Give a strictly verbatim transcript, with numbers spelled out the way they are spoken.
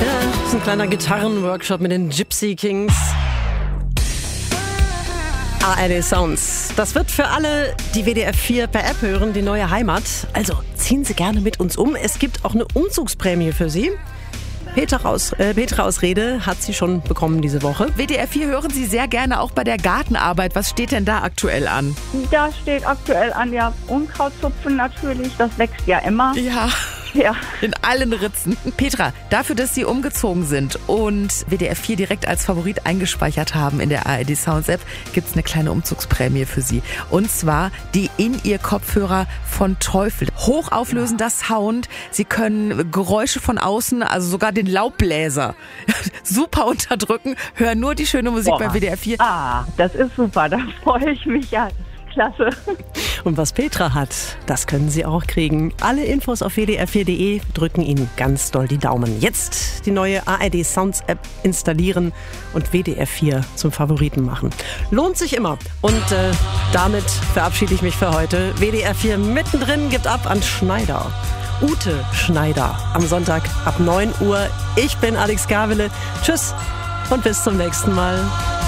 Das ist ein kleiner Gitarrenworkshop mit den Gypsy Kings. A R D Sounds. Das wird für alle, die W D R vier per App hören, die neue Heimat. Also ziehen Sie gerne mit uns um. Es gibt auch eine Umzugsprämie für Sie. Petra aus, äh, Petra aus Rede hat sie schon bekommen diese Woche. W D R vier hören Sie sehr gerne auch bei der Gartenarbeit. Was steht denn da aktuell an? Da steht aktuell an, ja, Unkrautzupfen natürlich. Das wächst ja immer. Ja. Ja. In allen Ritzen. Petra, dafür, dass Sie umgezogen sind und W D R vier direkt als Favorit eingespeichert haben in der A R D Sounds App, gibt es eine kleine Umzugsprämie für Sie. Und zwar die In-Ear-Kopfhörer von Teufel. Hochauflösender Sound. Sie können Geräusche von außen, also sogar den Laubbläser, super unterdrücken. Hören nur die schöne Musik. Boah. Bei W D R vier. Ah, das ist super. Da freue ich mich ja. Klasse. Und was Petra hat, das können Sie auch kriegen. Alle Infos auf w d r vier punkt d e drücken Ihnen ganz doll die Daumen. Jetzt die neue A R D Sounds App installieren und W D R vier zum Favoriten machen. Lohnt sich immer. Und äh, damit verabschiede ich mich für heute. W D R vier mittendrin gibt ab an Schneider. Ute Schneider am Sonntag ab neun Uhr. Ich bin Alex Gavele. Tschüss und bis zum nächsten Mal.